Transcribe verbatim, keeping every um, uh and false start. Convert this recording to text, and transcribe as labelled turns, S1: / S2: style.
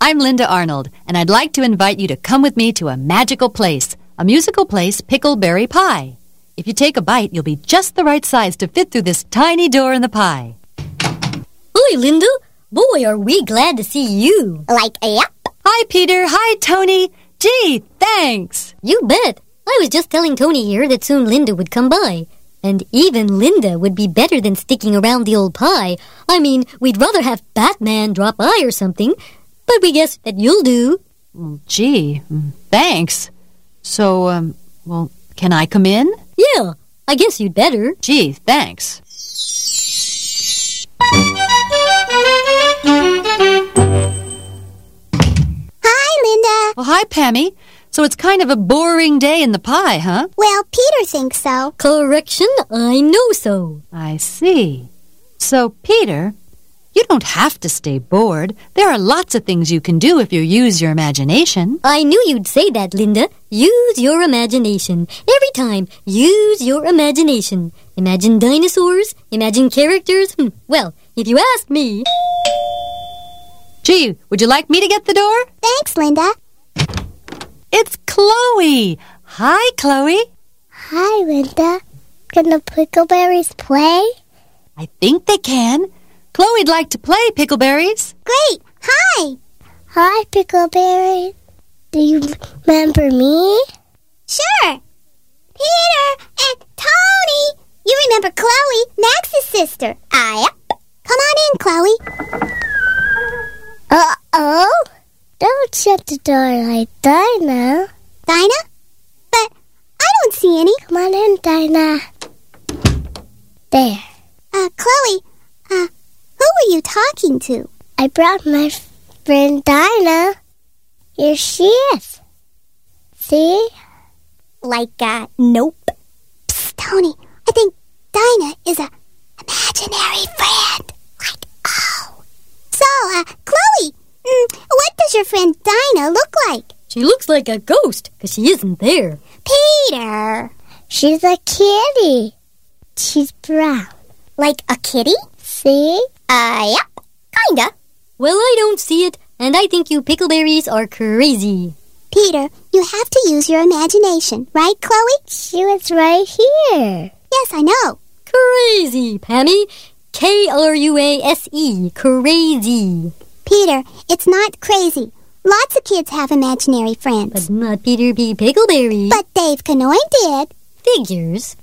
S1: I'm Linda Arnold, and I'd like to invite you to come with me to a magical place, a musical place, Pickleberry Pie. If you take a bite, you'll be just the right size to fit through this tiny door in the pie.
S2: Hi, Linda. Boy, are we glad to see you.
S3: Like, yep.
S1: Hi, Peter. Hi, Tony. Gee, thanks.
S2: You bet. I was just telling Tony here that soon Linda would come by. And even Linda would be better than sticking around the old pie. I mean, we'd rather have Batman drop by or something. But we guess that you'll do.
S1: Well, gee, thanks. So, um, well, can I come in?
S2: Yeah, I guess you'd better.
S1: Gee, thanks.
S3: Hi, Linda.
S1: Well, hi, Pammy. So it's kind of a boring day in the pie, huh?
S3: Well, Peter thinks so.
S2: Correction, I know so.
S1: I see. So, Peter, you don't have to stay bored. There are lots of things you can do if you use your imagination.
S2: I knew you'd say that, Linda. Use your imagination. Every time, use your imagination. Imagine dinosaurs, imagine characters. Hm, well, if you ask me...
S1: Gee, would you like me to get the door?
S3: Thanks, Linda.
S1: It's Chloe. Hi, Chloe.
S3: Hi, Linda. Can the Pickleberries play?
S1: I think they can. Chloe'd like to play, Pickleberries.
S3: Great. Hi. Hi, Pickleberries. Do you remember me? Sure. Peter and Tony. You remember Chloe, Max's sister. Ah, yep. Come on in, Chloe. Uh-oh. Don't shut the door like Dinah. Dinah? But I don't see any. Come on in, Dinah. There. Uh, Chloe, uh, who were you talking to? I brought my friend Dinah. Here she is. See? Like, uh, nope. Psst, Tony, I think Dinah is a imaginary friend. Like, oh. So, uh, Chloe, mm, what does your friend Dinah look like?
S2: She looks like a ghost, because she isn't there.
S3: Peter. She's a kitty. She's brown. Like a kitty? See? Uh, yep. Kinda.
S2: Well, I don't see it, and I think you Pickleberries are crazy.
S3: Peter, you have to use your imagination, right, Chloe? She was right here. Yes, I know.
S2: Crazy, Pammy. K R U A S E, crazy.
S3: Peter, it's not crazy. Lots of kids have imaginary friends.
S2: But not Peter B. Pickleberry.
S3: But Dave Canoy did.
S2: Figures.